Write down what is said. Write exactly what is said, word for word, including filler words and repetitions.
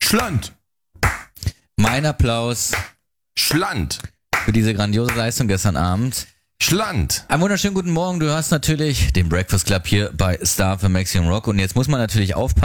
Schland. Mein Applaus Schland. für diese grandiose Leistung gestern Abend. Schland. Einen wunderschönen guten Morgen. Du hörst natürlich den Breakfast Club hier bei Star für Maximum Rock. Und jetzt muss man natürlich aufpassen.